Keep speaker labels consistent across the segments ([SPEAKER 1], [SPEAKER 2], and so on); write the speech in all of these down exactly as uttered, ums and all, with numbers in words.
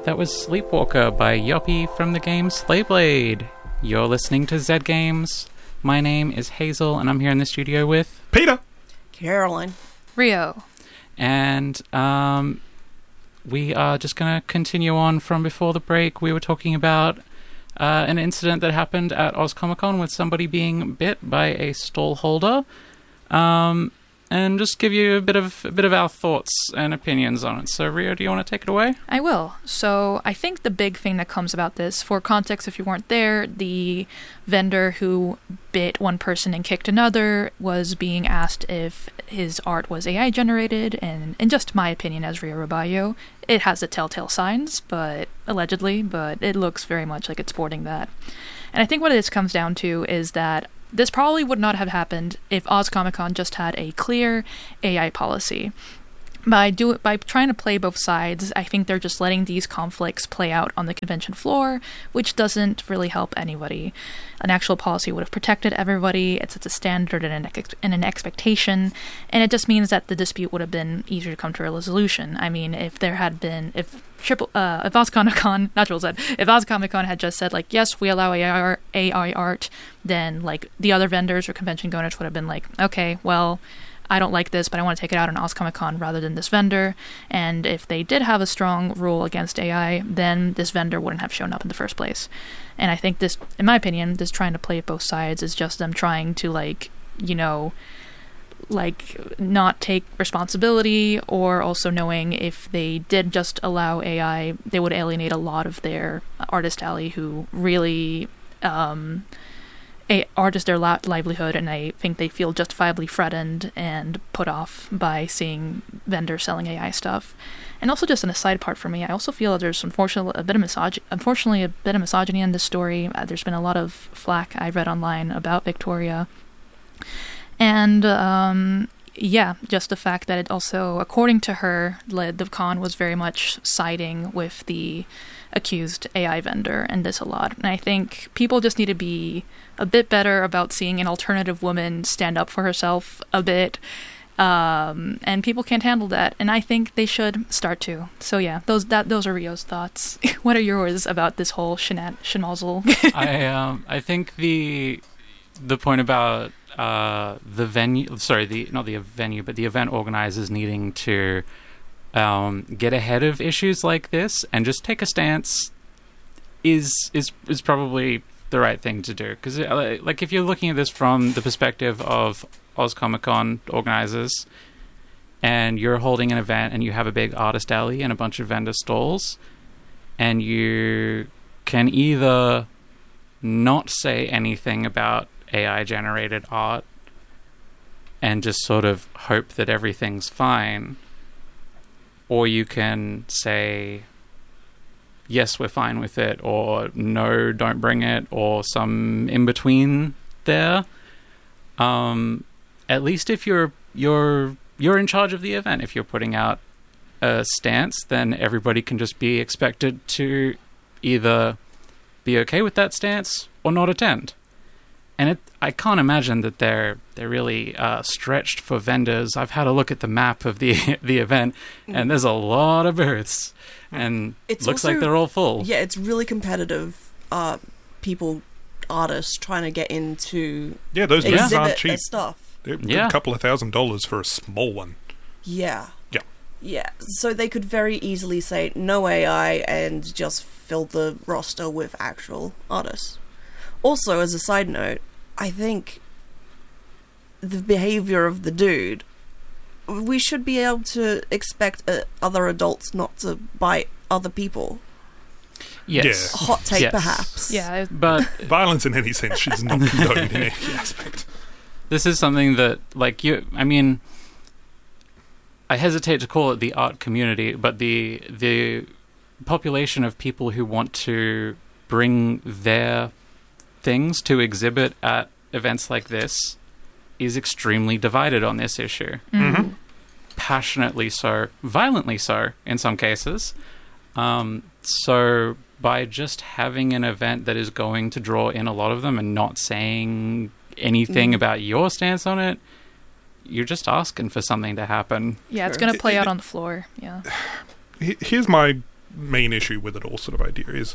[SPEAKER 1] That was Sleepwalker by Yoppie from the game Slayblade. You're listening to Zed Games. My name is Hazel, and I'm here in the studio with...
[SPEAKER 2] Peter!
[SPEAKER 3] Caroline.
[SPEAKER 4] Rio.
[SPEAKER 1] And um, we are just going to continue on from before the break. We were talking about uh, an incident that happened at OzComicCon with somebody being bit by a stall holder. Um... And just give you a bit of a bit of our thoughts and opinions on it. So, Rio, do you want to take it away?
[SPEAKER 4] I will. So, I think the big thing that comes about this, for context, if you weren't there, the vendor who bit one person and kicked another was being asked if his art was A I generated. And in just my opinion, as Rio Rabayo, it has the telltale signs, but allegedly, but it looks very much like it's sporting that. And I think what this comes down to is that this probably would not have happened if OzComicCon just had a clear A I policy. By do by trying to play both sides, I think they're just letting these conflicts play out on the convention floor, which doesn't really help anybody. An actual policy would have protected everybody. It sets a standard and an, ex- and an expectation, and it just means that the dispute would have been easier to come to a resolution. I mean, if there had been, if Triple, uh, if OzComicCon, not Triple Z, if OzComicCon had just said, like, yes, we allow A I, art, A I art, then, like, the other vendors or convention goers would have been like, okay, well, I don't like this, but I want to take it out on OzComicCon rather than this vendor. And if they did have a strong rule against A I, then this vendor wouldn't have shown up in the first place. And I think this, in my opinion, this trying to play both sides is just them trying to, like, you know, like, not take responsibility, or also knowing if they did just allow A I, they would alienate a lot of their artist alley who really um, a, artist their la- livelihood, and I think they feel justifiably threatened and put off by seeing vendors selling A I stuff. And also, just an aside part for me, I also feel that there's unfortunately a bit of misog- unfortunately a bit of misogyny in this story. Uh, there's been a lot of flack I've read online about Victoria. And, um, yeah, just the fact that it also, according to her, the con was very much siding with the accused A I vendor and this a lot. And I think people just need to be a bit better about seeing an alternative woman stand up for herself a bit. Um, and people can't handle that. And I think they should start to. So, yeah, those that those are Rio's thoughts. What are yours about this whole shenat- schmozzle?
[SPEAKER 1] I, um, I think the the point about... Uh, the venue, sorry, the not the venue, but the event organizers needing to um, get ahead of issues like this and just take a stance is is is probably the right thing to do. Because, like, if you're looking at this from the perspective of OzComicCon organizers, and you're holding an event and you have a big artist alley and a bunch of vendor stalls, and you can either not say anything about A I-generated art and just sort of hope that everything's fine, or you can say, yes, we're fine with it, or no, don't bring it, or some in-between there. Um, at least if you're you're you're in charge of the event, if you're putting out a stance, then everybody can just be expected to either be okay with that stance or not attend. And it, I can't imagine that they're they're really uh, stretched for vendors. I've had a look at the map of the the event, and there's a lot of booths, and it looks also, like they're all full.
[SPEAKER 3] Yeah, it's really competitive. Uh, people, artists trying to get into
[SPEAKER 2] yeah, those booths aren't
[SPEAKER 3] their
[SPEAKER 2] cheap.
[SPEAKER 3] Stuff.
[SPEAKER 2] They're
[SPEAKER 1] yeah.
[SPEAKER 2] a couple of thousand dollars for a small one.
[SPEAKER 3] Yeah.
[SPEAKER 2] Yeah.
[SPEAKER 3] Yeah. So they could very easily say no A I and just fill the roster with actual artists. Also, as a side note, I think the behavior of the dude, we should be able to expect uh, other adults not to bite other people.
[SPEAKER 1] Yes.
[SPEAKER 2] Yeah.
[SPEAKER 3] Hot take,
[SPEAKER 1] yes.
[SPEAKER 3] perhaps.
[SPEAKER 4] Yeah,
[SPEAKER 1] but
[SPEAKER 2] violence in any sense is not condoned in any aspect.
[SPEAKER 1] This is something that, like, you, I mean, I hesitate to call it the art community, but the the population of people who want to bring their things to exhibit at events like this is extremely divided on this issue.
[SPEAKER 2] Mm-hmm.
[SPEAKER 1] Passionately so, violently so in some cases. Um, so by just having an event that is going to draw in a lot of them and not saying anything mm. about your stance on it, you're just asking for something to happen.
[SPEAKER 4] Yeah, it's going to play out on the floor. Yeah.
[SPEAKER 2] Here's my main issue with it all sort of idea is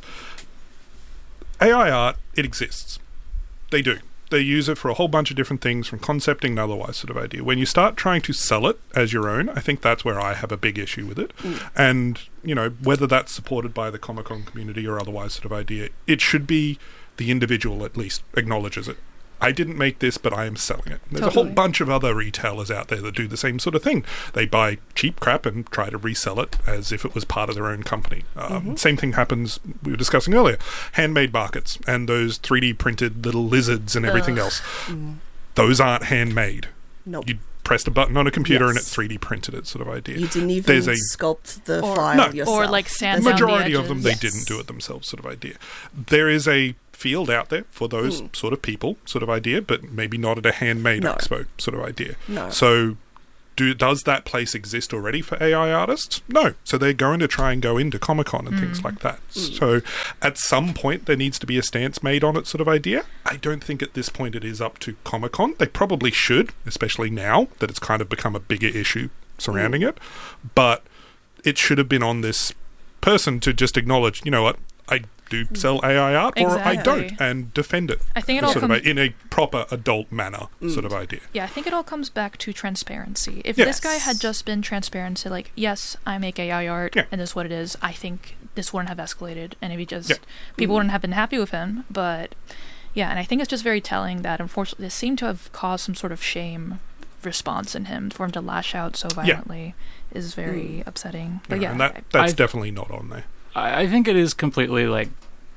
[SPEAKER 2] A I art, it exists. They do. They use it for a whole bunch of different things, from concepting and otherwise sort of idea. When you start trying to sell it as your own, I think that's where I have a big issue with it.
[SPEAKER 3] Mm.
[SPEAKER 2] And, you know, whether that's supported by the Comic-Con community or otherwise sort of idea, it should be the individual at least acknowledges it. I didn't make this, but I am selling it. There's
[SPEAKER 4] Totally.
[SPEAKER 2] a whole bunch of other retailers out there that do the same sort of thing. They buy cheap crap and try to resell it as if it was part of their own company. Um,
[SPEAKER 3] Mm-hmm.
[SPEAKER 2] Same thing happens, we were discussing earlier, handmade markets and those three D printed little lizards and everything
[SPEAKER 4] Ugh.
[SPEAKER 2] else.
[SPEAKER 3] Mm.
[SPEAKER 2] Those aren't handmade.
[SPEAKER 3] Nope.
[SPEAKER 2] You pressed a button on a computer and it
[SPEAKER 3] Yes.
[SPEAKER 2] three D printed it sort of idea.
[SPEAKER 3] You didn't even
[SPEAKER 2] There's a
[SPEAKER 3] sculpt the
[SPEAKER 4] Or-
[SPEAKER 3] file
[SPEAKER 2] No.
[SPEAKER 3] yourself.
[SPEAKER 4] Or, like, sand
[SPEAKER 3] There's-
[SPEAKER 4] down the
[SPEAKER 2] Majority of them, they
[SPEAKER 4] edges.
[SPEAKER 3] Yes.
[SPEAKER 2] didn't do it themselves sort of idea. There is a field out there for those
[SPEAKER 3] Mm.
[SPEAKER 2] sort of people sort of idea, but maybe not at a handmade
[SPEAKER 3] No.
[SPEAKER 2] expo sort of idea.
[SPEAKER 3] No.
[SPEAKER 2] So do does that place exist already for A I artists? No. So they're going to try and go into Comic-Con and things like that.
[SPEAKER 3] Mm.
[SPEAKER 2] So at some point there needs to be a stance made on it sort of idea. I don't think at this point it is up to Comic-Con. They probably should, especially now that it's kind of become a bigger issue surrounding it. But it should have been on this person to just acknowledge, you know what, I do sell A I art or I don't,
[SPEAKER 4] Exactly.
[SPEAKER 2] and defend it.
[SPEAKER 4] I think it all
[SPEAKER 2] Sort of
[SPEAKER 4] comes
[SPEAKER 2] a, in a proper adult manner sort of idea.
[SPEAKER 4] Yeah, I think it all comes back to transparency. If
[SPEAKER 2] Yes.
[SPEAKER 4] this guy had just been transparent to, like, yes, I make A I art,
[SPEAKER 2] Yeah.
[SPEAKER 4] and this is what it is, I think this wouldn't have escalated, and maybe just
[SPEAKER 2] Yeah.
[SPEAKER 4] people wouldn't have been happy with him. But yeah, and I think it's just very telling that unfortunately this seemed to have caused some sort of shame response in him. For him to lash out so violently is very upsetting. But yeah,
[SPEAKER 2] and that,
[SPEAKER 4] I-
[SPEAKER 2] that's
[SPEAKER 1] I-
[SPEAKER 2] definitely not on there.
[SPEAKER 1] I, I think it is completely like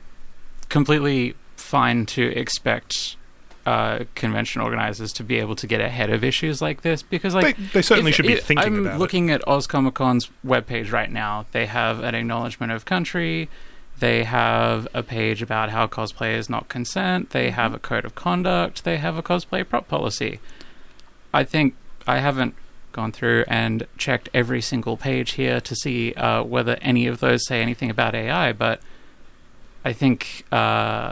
[SPEAKER 1] completely fine to expect uh, convention organizers to be able to get ahead of issues like this because, like,
[SPEAKER 2] they, they certainly
[SPEAKER 1] if-
[SPEAKER 2] should be
[SPEAKER 1] if-
[SPEAKER 2] thinking
[SPEAKER 1] I'm
[SPEAKER 2] about
[SPEAKER 1] looking at OzComicCon's webpage right now. They have an acknowledgement of country. They have a page about how cosplayers not consent. They have a code of conduct. They have a cosplay prop policy. I think I haven't gone through and checked every single page here to see uh, whether any of those say anything about A I, but I think uh,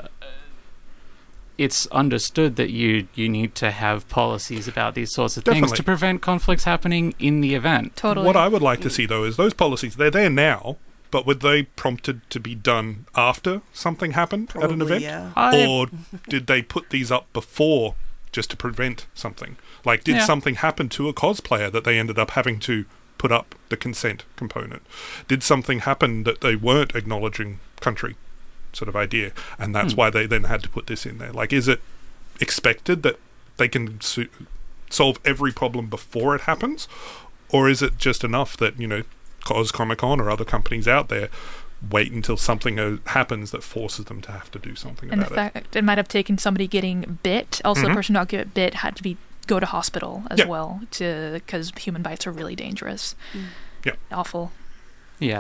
[SPEAKER 1] it's understood that you you need to have policies about these sorts of things
[SPEAKER 2] Definitely.
[SPEAKER 1] to prevent conflicts happening in the event.
[SPEAKER 4] totally.
[SPEAKER 2] What I would like to see, though, is those policies, they're there now, but were they prompted to be done after something happened at an
[SPEAKER 3] Probably,
[SPEAKER 2] event?
[SPEAKER 3] yeah.
[SPEAKER 1] I,
[SPEAKER 2] Or did they put these up before just to prevent something? Like, did
[SPEAKER 1] Yeah.
[SPEAKER 2] something happen to a cosplayer that they ended up having to put up the consent component? Did something happen that they weren't acknowledging country sort of idea, and that's
[SPEAKER 1] Hmm.
[SPEAKER 2] why they then had to put this in there? Like, is it expected that they can su- solve every problem before it happens? Or is it just enough that, you know, Cos Comic-Con or other companies out there wait until something uh, happens that forces them to have to do something
[SPEAKER 4] and the
[SPEAKER 2] about it?
[SPEAKER 4] fact it might have taken somebody getting bit. Also,
[SPEAKER 2] Mhm.
[SPEAKER 4] the person who got get bit had to be go to hospital as
[SPEAKER 2] Yeah.
[SPEAKER 4] well, to because human bites are really dangerous.
[SPEAKER 3] Mm.
[SPEAKER 2] Yeah.
[SPEAKER 4] Awful.
[SPEAKER 1] yeah.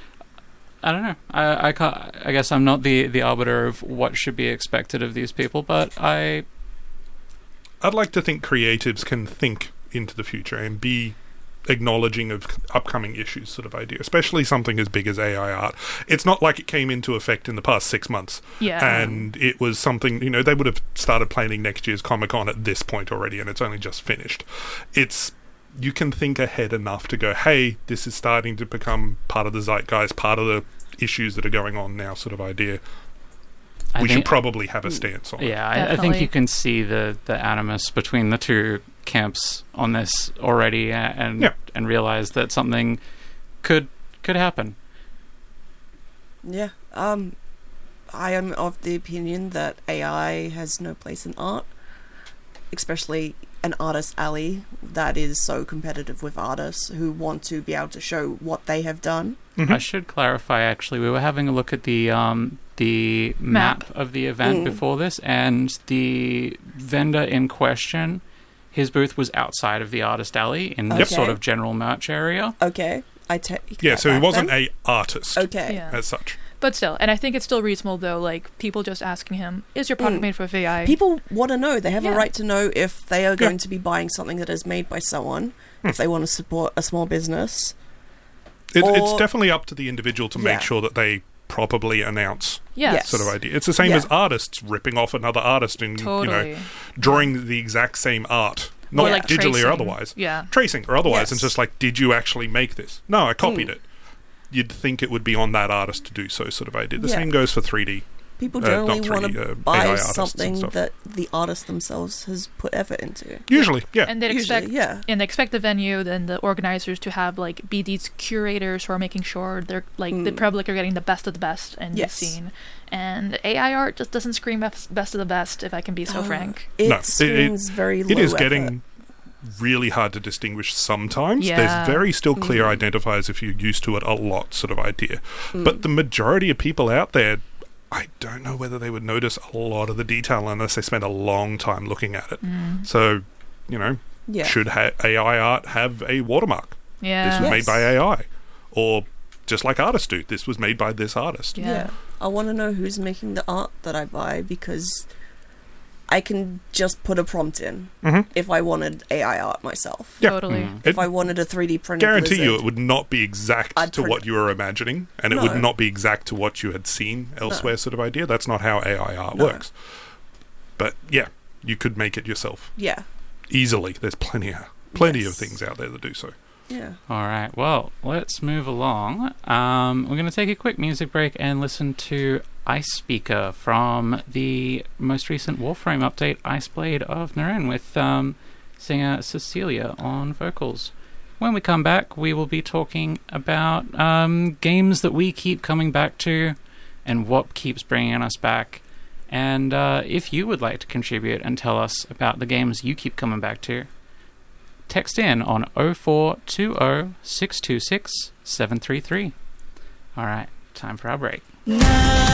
[SPEAKER 1] I don't know. I I, can't, I guess I'm not the, the arbiter of what should be expected of these people, but I
[SPEAKER 2] I'd like to think creatives can think into the future and be acknowledging of upcoming issues sort of idea, especially something as big as A I art. It's not like it came into effect in the past six months.
[SPEAKER 4] Yeah.
[SPEAKER 2] And it was something, you know, they would have started planning next year's Comic-Con at this point already, and it's only just finished. It's, you can think ahead enough to go, hey, this is starting to become part of the zeitgeist, part of the issues that are going on now sort of idea.
[SPEAKER 1] I
[SPEAKER 2] we
[SPEAKER 1] think,
[SPEAKER 2] should probably have a stance on it.
[SPEAKER 1] Yeah, I, I think
[SPEAKER 4] Definitely.
[SPEAKER 1] you can see the, the animus between the two camps on this already, a- and
[SPEAKER 2] Yeah.
[SPEAKER 1] and realize that something could could happen.
[SPEAKER 3] Yeah. Um, I am of the opinion that A I has no place in art, especially an artist alley that is so competitive with artists who want to be able to show what they have done.
[SPEAKER 2] Mhm.
[SPEAKER 1] I should clarify. Actually, we were having a look at the um, the map.
[SPEAKER 4] Map.
[SPEAKER 1] of the event
[SPEAKER 3] Mm.
[SPEAKER 1] before this, and the vendor in question, his booth was outside of the artist alley in
[SPEAKER 3] Yep.
[SPEAKER 1] the sort
[SPEAKER 3] Okay.
[SPEAKER 1] of general merch area.
[SPEAKER 3] Okay, I take
[SPEAKER 2] Yeah,
[SPEAKER 3] that
[SPEAKER 2] so he
[SPEAKER 3] back
[SPEAKER 2] wasn't
[SPEAKER 3] then.
[SPEAKER 2] a artist
[SPEAKER 3] Okay.
[SPEAKER 4] Yeah.
[SPEAKER 2] as such.
[SPEAKER 4] But still, and I think it's still reasonable though. Like people just asking him, "Is your product
[SPEAKER 3] Mm.
[SPEAKER 4] made for A I?"
[SPEAKER 3] People want to know. They have
[SPEAKER 4] Yeah.
[SPEAKER 3] a right to know if they are going
[SPEAKER 2] Yeah.
[SPEAKER 3] to be buying something that is made by someone.
[SPEAKER 2] Hmm.
[SPEAKER 3] If they want to support a small business.
[SPEAKER 2] It, it's
[SPEAKER 3] Or-
[SPEAKER 2] definitely up to the individual to
[SPEAKER 3] Yeah.
[SPEAKER 2] make sure that they properly announce
[SPEAKER 4] yes.
[SPEAKER 3] Yes.
[SPEAKER 2] sort of idea. It's the same
[SPEAKER 3] Yeah.
[SPEAKER 2] as artists ripping off another artist and
[SPEAKER 4] Totally.
[SPEAKER 2] you know drawing the exact same art, not
[SPEAKER 4] Or like
[SPEAKER 2] digitally
[SPEAKER 4] tracing.
[SPEAKER 2] or otherwise,
[SPEAKER 4] Yeah.
[SPEAKER 2] tracing or otherwise,
[SPEAKER 3] Yes.
[SPEAKER 2] and just like, did you actually make this? No, I copied
[SPEAKER 3] Mm.
[SPEAKER 2] it. you'd think it would be on that artist to do so, sort of idea. The
[SPEAKER 3] Yeah.
[SPEAKER 2] same goes for three D.
[SPEAKER 3] People
[SPEAKER 2] Uh,
[SPEAKER 3] generally
[SPEAKER 2] not
[SPEAKER 3] want
[SPEAKER 2] three D,
[SPEAKER 3] to
[SPEAKER 2] uh, A I
[SPEAKER 3] buy
[SPEAKER 2] artists and
[SPEAKER 3] something
[SPEAKER 2] stuff.
[SPEAKER 3] that the artist themselves has put effort into.
[SPEAKER 2] Usually, yeah.
[SPEAKER 4] And they
[SPEAKER 3] Usually,
[SPEAKER 4] expect,
[SPEAKER 3] yeah.
[SPEAKER 4] and they expect the venue, then the organizers to have like be these curators who are making sure they're like the
[SPEAKER 3] Mm.
[SPEAKER 4] public are getting the best of the best in
[SPEAKER 3] Yes.
[SPEAKER 4] the scene. And A I art just doesn't scream best best of the best, if I can be so
[SPEAKER 3] Oh,
[SPEAKER 4] frank.
[SPEAKER 3] It
[SPEAKER 2] No, it-
[SPEAKER 3] seems very low
[SPEAKER 2] It is
[SPEAKER 3] effort.
[SPEAKER 2] getting really hard to distinguish sometimes.
[SPEAKER 4] Yeah.
[SPEAKER 2] There's very still clear
[SPEAKER 3] Mm.
[SPEAKER 2] identifiers if you're used to it a lot, sort of idea.
[SPEAKER 3] Mm.
[SPEAKER 2] But the majority of people out there, I don't know whether they would notice a lot of the detail unless they spend a long time looking at it.
[SPEAKER 4] Mm.
[SPEAKER 2] So, you know,
[SPEAKER 3] yeah.
[SPEAKER 2] should ha- A I art have a watermark?
[SPEAKER 4] Yeah.
[SPEAKER 2] This was
[SPEAKER 3] Yes.
[SPEAKER 2] made by A I. Or just like artists do, this was made by this artist.
[SPEAKER 4] Yeah.
[SPEAKER 3] Yeah. I want to know who's making the art that I buy because I can just put a prompt in
[SPEAKER 2] Mhm.
[SPEAKER 3] if I wanted A I art myself.
[SPEAKER 2] Yeah.
[SPEAKER 4] Totally.
[SPEAKER 1] Mm.
[SPEAKER 3] If
[SPEAKER 2] It-
[SPEAKER 3] I wanted a three D printed
[SPEAKER 2] Guarantee you it
[SPEAKER 3] lizard.
[SPEAKER 2] would not be exact
[SPEAKER 3] I'd
[SPEAKER 2] to
[SPEAKER 3] print
[SPEAKER 2] what
[SPEAKER 3] it.
[SPEAKER 2] you were imagining, and it
[SPEAKER 3] No.
[SPEAKER 2] would not be exact to what you had seen elsewhere, sort of idea. That's not how A I art
[SPEAKER 3] No.
[SPEAKER 2] works. But yeah, you could make it yourself
[SPEAKER 3] Yeah.
[SPEAKER 2] easily. There's plenty, plenty of
[SPEAKER 3] Yes.
[SPEAKER 2] things out there that do so.
[SPEAKER 3] Yeah.
[SPEAKER 1] All right. Well, let's move along. Um, we're going to take a quick music break and listen to Ice Speaker from the most recent Warframe update, Iceblade of Naren, with um, singer Cecilia on vocals. When we come back, we will be talking about um, games that we keep coming back to and what keeps bringing us back. And uh, if you would like to contribute and tell us about the games you keep coming back to, text in on oh four two oh, six two six, seven three three. All right, time for our break.